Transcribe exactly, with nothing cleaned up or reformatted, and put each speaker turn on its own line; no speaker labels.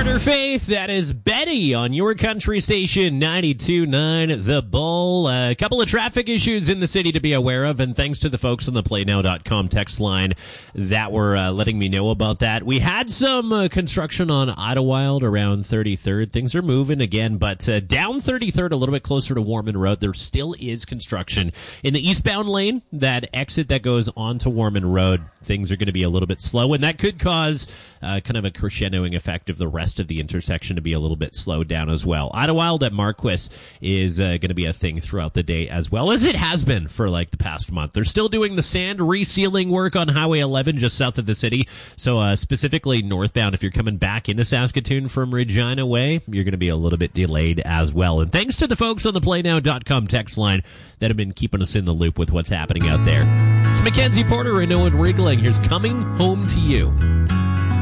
Faith, that is Betty on your country station ninety-two point nine The Bull. A couple of traffic issues in the city to be aware of, and thanks to the folks on the play now dot com text line that were uh, letting me know about that. We had some uh, construction on Idlewild around thirty-third. Things are moving again, but uh, down thirty-third, a little bit closer to Warman Road, there still is construction. In the eastbound lane, that exit that goes onto Warman Road, things are going to be a little bit slow, and that could cause uh, kind of a crescendoing effect of the rest of the intersection to be a little bit slowed down as well. Idlewild at Marquis is uh, going to be a thing throughout the day, as well as it has been for like the past month. They're still doing the sand resealing work on Highway eleven just south of the city. So uh, specifically northbound, if you're coming back into Saskatoon from Regina Way, you're going to be a little bit delayed as well. And thanks to the folks on the play now dot com text line that have been keeping us in the loop with what's happening out there. It's Mackenzie Porter and Owen Riegling. Here's Coming Home to You.